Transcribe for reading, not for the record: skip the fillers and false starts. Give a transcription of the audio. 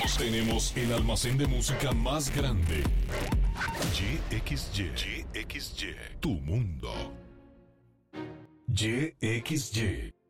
Tenemos el almacén de música más grande. YXY, tu mundo. YXY.